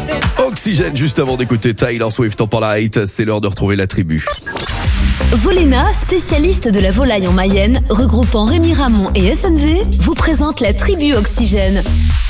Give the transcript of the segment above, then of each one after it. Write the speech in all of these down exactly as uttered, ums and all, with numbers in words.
Oxygène, juste avant d'écouter Taylor Swift en Polite, c'est l'heure de retrouver la tribu. Voléna, spécialiste de la volaille en Mayenne, regroupant Rémi Ramon et S N V, vous présente la tribu Oxygène.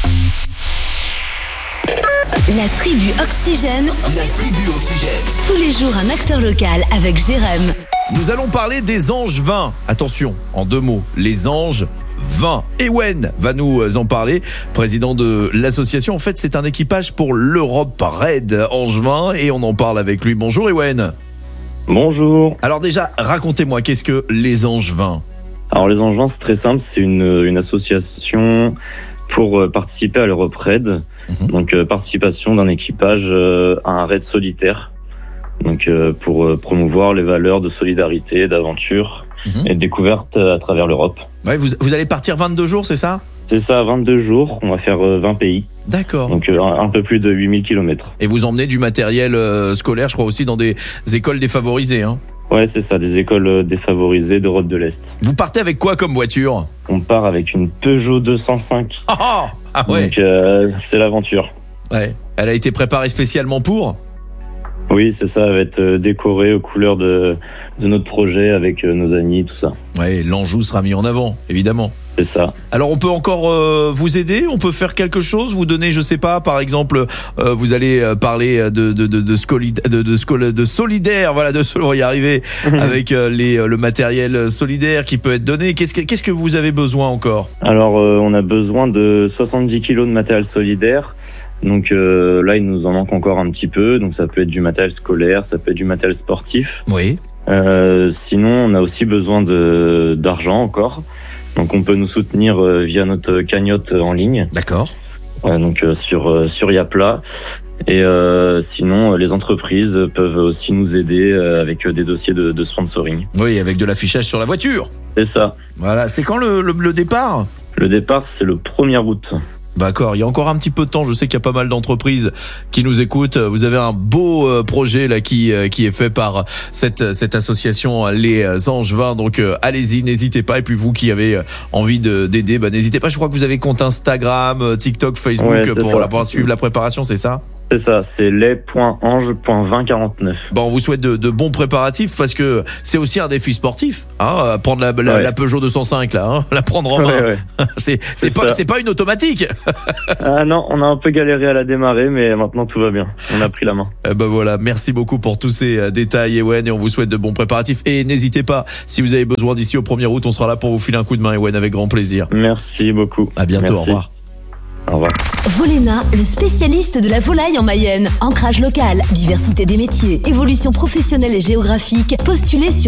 La tribu Oxygène. La tribu Oxygène. Tous les jours, un acteur local avec Jérém. Nous allons parler des Angevins. Attention, en deux mots, les Anges vins. Ewen va nous en parler, président de l'association. En fait, c'est un équipage pour l'Europe Raid Angevin et on en parle avec lui. Bonjour Ewen. Bonjour. Alors déjà, racontez-moi, qu'est-ce que les Angevins ? Alors les Angevins, c'est très simple, c'est une, une association pour participer à l'Europe Raid. Mmh. Donc euh, participation d'un équipage euh, à un raid solitaire. Donc euh, pour euh, promouvoir les valeurs de solidarité, d'aventure mmh. et de découverte à travers l'Europe. Ouais, vous, vous allez partir vingt-deux jours, c'est ça ? C'est ça, vingt-deux jours, on va faire euh, vingt pays. D'accord. Donc euh, un, un peu plus de huit mille kilomètres. Et vous emmenez du matériel euh, scolaire, je crois aussi dans des écoles défavorisées, hein ? Ouais, c'est ça, des écoles défavorisées d'Europe de l'Est. Vous partez avec quoi comme voiture ? On part avec une Peugeot deux cent cinq. Ah, ah, ah ouais. Donc euh, c'est l'aventure. Ouais. Elle a été préparée spécialement pour ? Oui, c'est ça, elle va être décorée aux couleurs de, de notre projet avec nos amis, tout ça. Ouais, l'Anjou sera mis en avant, évidemment. C'est ça. Alors on peut encore euh, vous aider, on peut faire quelque chose, vous donner, je sais pas, par exemple, euh, vous allez parler de de de de, scoli- de, de, scol- de solidaire, voilà, de on va y arriver avec euh, les le matériel solidaire qui peut être donné. Qu'est-ce que qu'est-ce que vous avez besoin encore ? Alors euh, on a besoin de soixante-dix kilos de matériel solidaire. Donc euh, là, il nous en manque encore un petit peu. Donc ça peut être du matériel scolaire, ça peut être du matériel sportif. Oui. Euh, sinon, on a aussi besoin de d'argent encore. Donc on peut nous soutenir euh, via notre cagnotte en ligne. D'accord. Euh, donc euh, sur euh, sur Yapla. Et euh, sinon, euh, les entreprises peuvent aussi nous aider euh, avec euh, des dossiers de, de sponsoring. Oui, avec de l'affichage sur la voiture. C'est ça. Voilà. C'est quand le, le, le départ ? Le départ, c'est le premier août. D'accord, il y a encore un petit peu de temps, je sais qu'il y a pas mal d'entreprises qui nous écoutent. Vous avez un beau euh, projet là qui euh, qui est fait par cette cette association Les Angevins. Donc euh, allez-y, n'hésitez pas. Et puis vous qui avez envie de d'aider, bah n'hésitez pas. Je crois que vous avez compte Instagram, TikTok, Facebook ouais, pour, ça. la, pour suivre la préparation, c'est ça ? C'est ça, c'est les point ange point vingt quarante-neuf. Bon, on vous souhaite de, de bons préparatifs parce que c'est aussi un défi sportif, hein, prendre la, la, ouais. la Peugeot deux cent cinq là, hein, la prendre en main. Ouais, ouais. c'est c'est, c'est pas ça. c'est pas une automatique. Ah non, on a un peu galéré à la démarrer, mais maintenant tout va bien. On a pris la main. Eh ben voilà, merci beaucoup pour tous ces euh, détails, Ewen, et on vous souhaite de bons préparatifs. Et n'hésitez pas, si vous avez besoin d'ici au premier août, on sera là pour vous filer un coup de main, Ewen, avec grand plaisir. Merci beaucoup. À bientôt, Merci. au revoir. Au revoir. Voléna, le spécialiste de la volaille en Mayenne. Ancrage local, diversité des métiers, évolution professionnelle et géographique. Postulez sur